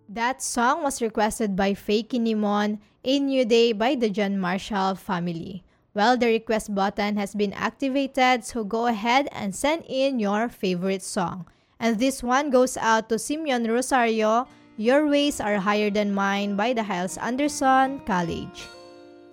That song was requested by Faye Kinimon, A New Day by the John Marshall family. Well, the request button has been activated, so go ahead and send in your favorite song. And this one goes out to Simeon Rosario, Your Ways Are Higher Than Mine by the Hiles Anderson College.